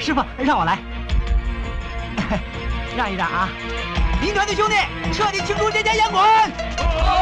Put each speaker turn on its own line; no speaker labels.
师傅，让我来，让一让啊！民团的兄弟，彻底清除这家烟馆！